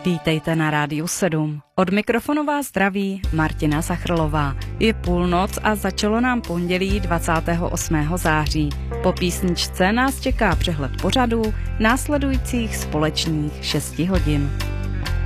Vítejte na Rádiu 7. Od mikrofonu vás zdraví Martina Sachrlová. Je půlnoc a začalo nám pondělí 28. září. Po písničce nás čeká přehled pořadů následujících společných 6 hodin.